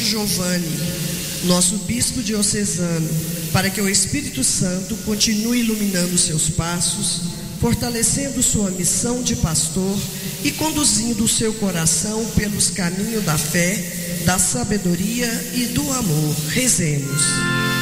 Giovanni, nosso bispo diocesano, para que o Espírito Santo continue iluminando seus passos, fortalecendo sua missão de pastor e conduzindo o seu coração pelos caminhos da fé, da sabedoria e do amor. Rezemos.